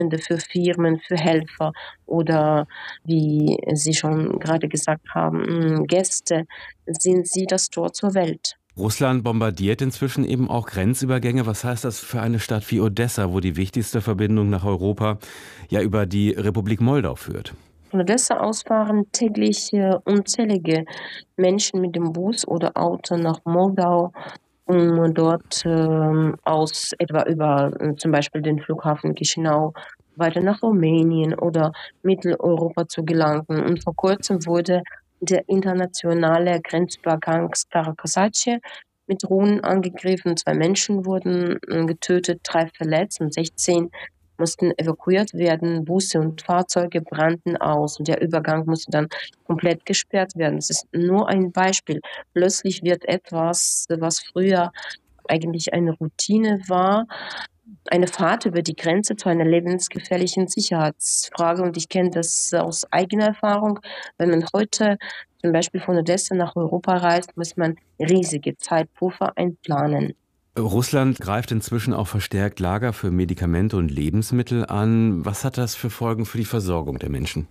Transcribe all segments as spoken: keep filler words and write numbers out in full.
für Firmen, für Helfer oder, wie Sie schon gerade gesagt haben, Gäste, sind sie das Tor zur Welt. Russland bombardiert inzwischen eben auch Grenzübergänge. Was heißt das für eine Stadt wie Odessa, wo die wichtigste Verbindung nach Europa ja über die Republik Moldau führt? Von Odessa aus fahren täglich äh, unzählige Menschen mit dem Bus oder Auto nach Moldau, um dort ähm, aus etwa über äh, zum Beispiel den Flughafen Chișinău weiter nach Rumänien oder Mitteleuropa zu gelangen. Und vor kurzem wurde der internationale Grenzübergang Stara-Kosace mit Drohnen angegriffen. Zwei Menschen wurden äh, getötet, drei verletzt und sechzehn mussten evakuiert werden. Busse und Fahrzeuge brannten aus und der Übergang musste dann komplett gesperrt werden. Das ist nur ein Beispiel. Plötzlich wird etwas, was früher eigentlich eine Routine war, eine Fahrt über die Grenze zu einer lebensgefährlichen Sicherheitsfrage. Und ich kenne das aus eigener Erfahrung. Wenn man heute zum Beispiel von Odessa nach Europa reist, muss man riesige Zeitpuffer einplanen. Russland greift inzwischen auch verstärkt Lager für Medikamente und Lebensmittel an. Was hat das für Folgen für die Versorgung der Menschen?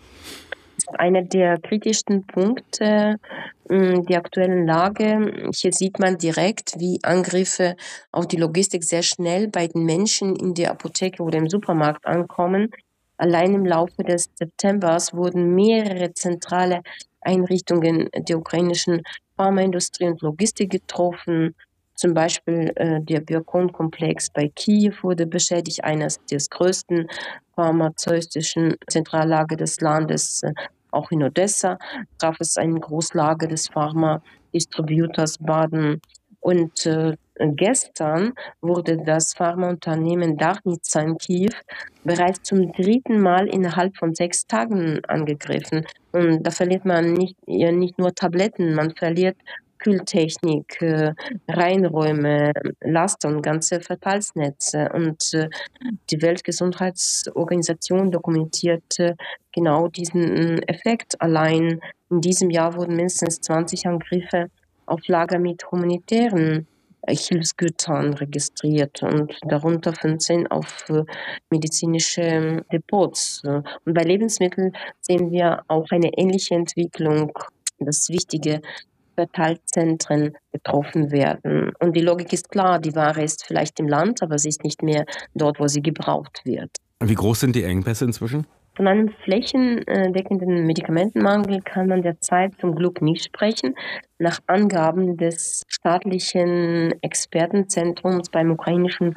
Einer der kritischsten Punkte mh, die aktuellen Lage. Hier sieht man direkt, wie Angriffe auf die Logistik sehr schnell bei den Menschen in der Apotheke oder im Supermarkt ankommen. Allein im Laufe des Septembers wurden mehrere zentrale Einrichtungen der ukrainischen Pharmaindustrie und Logistik getroffen. Zum Beispiel äh, der Biokon-Komplex bei Kiew wurde beschädigt, eines der größten pharmazeutischen Zentrallager des Landes. Äh, auch in Odessa gab es ein Großlager des Pharma-Distributors Baden. Und äh, gestern wurde das Pharmaunternehmen Darnica in Kiew bereits zum dritten Mal innerhalb von sechs Tagen angegriffen. Und da verliert man nicht, ja, nicht nur Tabletten, man verliert Kühltechnik, äh, Reinräume, Laster und ganze Verteilsnetze. Und äh, die Weltgesundheitsorganisation dokumentiert äh, genau diesen äh, Effekt. Allein in diesem Jahr wurden mindestens zwanzig Angriffe auf Lager mit humanitären äh, Hilfsgütern registriert und darunter fünfzehn auf äh, medizinische äh, Depots. Und bei Lebensmitteln sehen wir auch eine ähnliche Entwicklung. Das wichtige Verteilzentren getroffen werden. Und die Logik ist klar, die Ware ist vielleicht im Land, aber sie ist nicht mehr dort, wo sie gebraucht wird. Wie groß sind die Engpässe inzwischen? Von einem flächendeckenden Medikamentenmangel kann man derzeit zum Glück nicht sprechen. Nach Angaben des staatlichen Expertenzentrums beim ukrainischen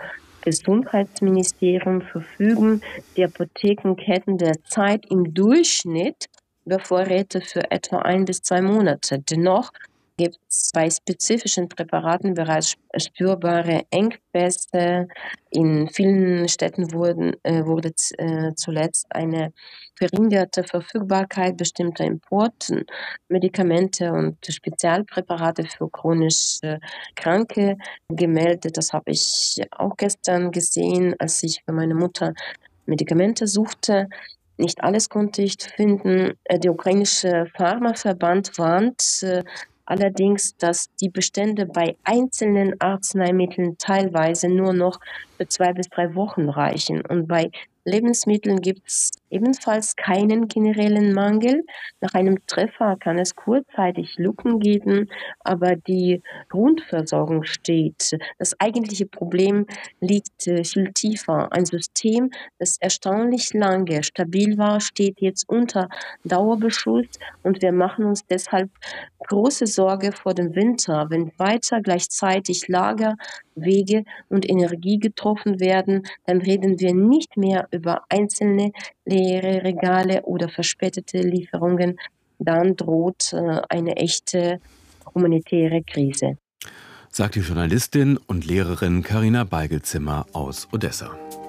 Gesundheitsministerium verfügen die Apothekenketten derzeit im Durchschnitt über Vorräte für etwa ein bis zwei Monate. Dennoch gibt es bei spezifischen Präparaten bereits spürbare Engpässe. In vielen Städten wurden, äh, wurde äh, zuletzt eine verringerte Verfügbarkeit bestimmter Importen, Medikamente und Spezialpräparate für chronisch äh, Kranke gemeldet. Das habe ich auch gestern gesehen, als ich für meine Mutter Medikamente suchte. Nicht alles konnte ich finden. Der ukrainische Pharmaverband warnt äh, allerdings, dass die Bestände bei einzelnen Arzneimitteln teilweise nur noch für zwei bis drei Wochen reichen. Und bei Lebensmitteln gibt es ebenfalls keinen generellen Mangel. Nach einem Treffer kann es kurzzeitig Lücken geben, aber die Grundversorgung steht. Das eigentliche Problem liegt äh, viel tiefer. Ein System, das erstaunlich lange stabil war, steht jetzt unter Dauerbeschuss und wir machen uns deshalb große Sorge vor dem Winter, wenn weiter gleichzeitig Lager, Wege und Energie getroffen werden, dann reden wir nicht mehr über einzelne leere Regale oder verspätete Lieferungen. Dann droht äh, eine echte humanitäre Krise. Sagt die Journalistin und Lehrerin Carina Beigelzimmer aus Odessa.